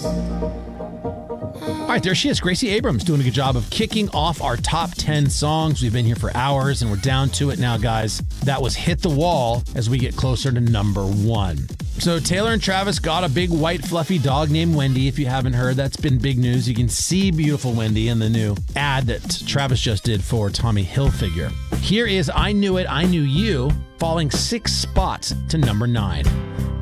All right, there she is, Gracie Abrams, doing a good job of kicking off our top 10 songs. We've been here for hours, and we're down to it now, guys. That was Hit the Wall as we get closer to number 1. So Taylor and Travis got a big white fluffy dog named Wendy. If you haven't heard, that's been big news. You can see beautiful Wendy in the new ad that Travis just did for Tommy Hilfiger. Here is I Knew It, I Knew You, falling 6 spots to number 9.